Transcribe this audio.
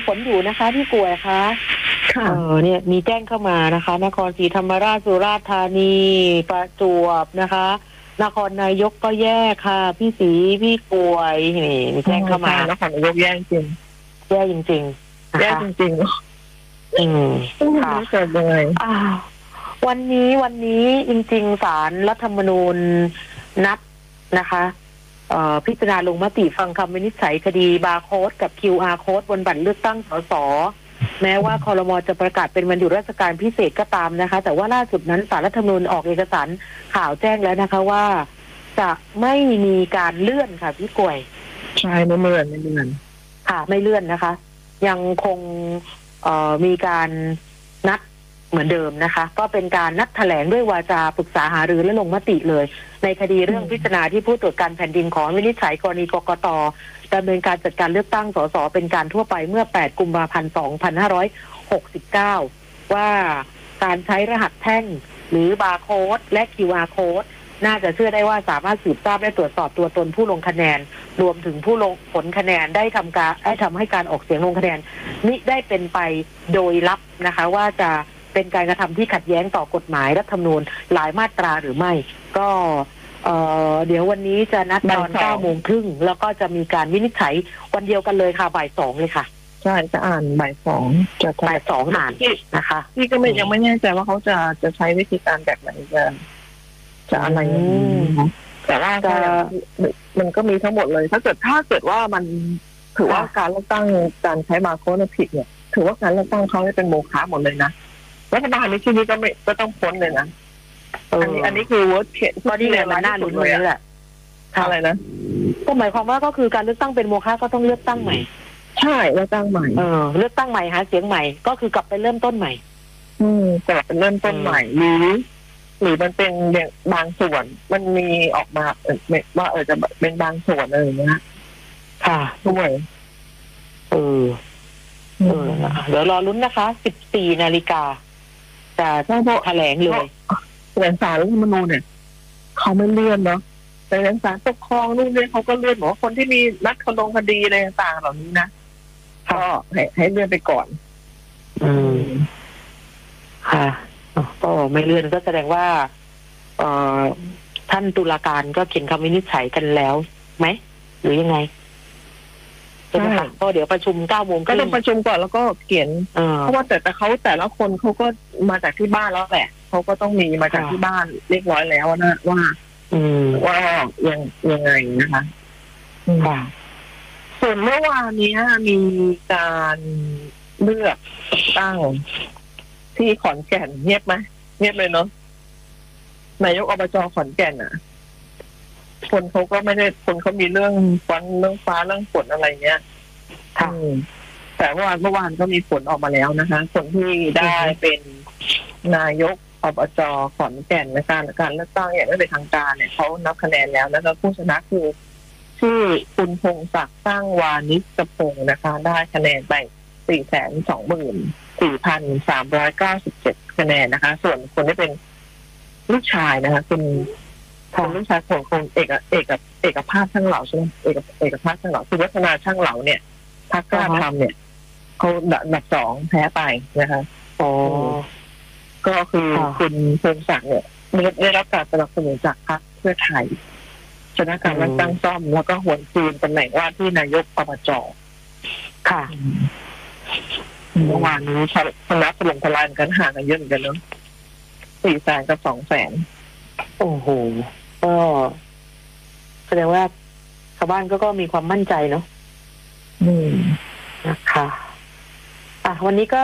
ฝนอยู่นะคะพี่กวยคะค่ะเนี่ยมีแจ้งเข้ามานะคะนครศรีธรรมราชสุราษฎร์ธานีประจวบนะคะนครนายกก็แย่ค่ะพี่ศรีพี่กวยนี่มีแจ้งเข้ามานครนายกแย่จริงแย่จริงๆนะคะแย่จริงๆค่ะไม่เกิดยังไงวันนี้จริงๆศาลรัฐธรรมนูญนัดนะคะพิจารณาลงมติฟังคำวินิจฉัยคดีบาร์โค้ดกับ QR โค้ดบนบัตรเลือกตั้งสสแม้ว่าครม.จะประกาศเป็นวันหยุดราชการพิเศษก็ตามนะคะแต่ว่าล่าสุดนั้นศาลรัฐธรรมนูญออกเอกสารข่าวแจ้งแล้วนะคะว่าจะไม่มีการเลื่อนค่ะพี่กวยใช่ไม่เลื่อนค่ะไม่เลื่อนนะคะยังคงมีการนัดเหมือนเดิมนะคะก็เป็นการนัดแถลงด้วยวาจาปรึกษาหารือและลงมติเลยในคดีเรื่องพิจารณาที่ผู้ตรวจการแผ่นดินขอวินิจฉัยกรณีกกต.ดำเนินการจัดการเลือกตั้งสสเป็นการทั่วไปเมื่อ8กุมภาพันธ์2569ว่าการใช้รหัสแท่งหรือบาร์โค้ดและ QR โค้ดน่าจะเชื่อได้ว่าสามารถสืบทราบและตรวจสอบตัวตนผู้ลงคะแนนรวมถึงผู้ลงผลคะแนนได้ทำให้การออกเสียงลงคะแนนมิได้เป็นไปโดยลับนะคะว่าจะเป็นการกระทำที่ขัดแย้งต่อกฎหมายรัฐธรรมนูญหลายมาตราหรือไม่ก็เดี๋ยววันนี้จะนัดตอน9:30 น.แล้วก็จะมีการวินิจฉัยวันเดียวกันเลยค่ะบ่าย 2เลยค่ะใช่จะอ่านบ่าย 2จะบ่าย 2อ่านนะคะพี่ก็ยังไม่แน่ใจว่าเขาจะใช้วิธีการแบบไหนจะอะไรแต่ว่ามันก็มีทั้งหมดเลยถ้าเกิดว่ามันถือว่าการเลือกตั้งการใช้บาร์โค้ดผิดเนี่ยถือว่าการเลือกตั้งเขาเป็นโมฆะหมดเลยนะรัฐบาลในที่นี้ก็ต้องพ้นเลยนะอันนี้คือเวิร์ดเคสก็นี่เลยมันน่าลุ้นเลยแหละอะไรนะก็หมายความว่าก็คือการเลือกตั้งเป็นโมฆะก็ต้องเลือกตั้งใหม่ใช่เลือกตั้งใหม่เลือกตั้งใหม่หาเสียงใหม่ก็คือกลับไปเริ่มต้นใหม่กลับไปเริ่มต้นใหม่หรือมันเป็นบางส่วนมันมีออกมาว่าจะเป็นบางส่วนอะไรอย่างเงี้ยค่ะด้วยเดี๋ยวรอลุ้นนะคะ14 นาฬิกาจะแถลงเลยแต่ศาลรัฐธรรมนูญเนี่ยเขาไม่เลื่อนเนาะแต่ศาลปกครองนู่นเนี่ยเขาก็เลื่อนบอกว่าคนที่มีนัดคดีคดีอะไรต่างๆเหล่านี้นะก็ให้เลื่อนไปก่อนค่ะก็ไม่เลื่อนก็แสดงว่าท่านตุลาการก็เขียนคำวินิจฉัยกันแล้วไหมหรือยังไงใช่ไหมคะก็เดี๋ยวประชุม9:00 น. ก็ต้องประชุมก่อนแล้วก็เขียนเพราะว่าแต่เขาแต่ละคนเขาก็มาจากที่บ้านแล้วแหละเขาก็ต้องมีมาจากที่บ้านเรียบร้อยแล้วนะว่ายังไงนะคะส่วนเมื่อวานนี้มีการเลือกตั้งที่ขอนแก่นเงียบไหมเงียบเลยเนาะนายกอบจ.ขอนแก่นคนเขาก็ไม่ได้คนเขามีเรื่องฟ้าเรื่องฝนอะไรเงี้ยแต่เมื่อวานก็มีผลออกมาแล้วนะคะคนที่ได้เป็นนายกอบจ.ขอนแก่นในการเลือกตั้งอย่างไม่เป็นทางการเนี่ยเขานับคะแนนแล้วแล้วก็ผู้ชนะคือชื่อคุณพงศักดิ์สร้างวานิชพงศ์นะคะได้คะแนนไป424,397 คะแนนนะคะส่วนคนที่เป็นลูกชายนะคะคุณลูกชายของเอกภาพช่างเหล่าใช่ไหมเอกภาพช่างเหล่าคือวัฒนาช่างเหล่าเนี่ยพรรคกล้าทำเนี่ยเขาอันดับ 2แพ้ไปนะคะก็คือคุณพงศักดิ์เนี่ยได้รับการสนับสนุนจากพรรคเพื่อไทยชนะการเลือกตั้งซ่อมแล้วก็หวนคืนตำแหน่งว่าที่นายกอบจ. ค่ะเมื่อวานนี้ชนะถล่มทลายกันห่างกันเยอะเหมือนกันเนาะ400,000 กับ 200,000 โอ้โหก็แสดงว่าชาวบ้านก็มีความมั่นใจเนาะนะคะวันนี้ก็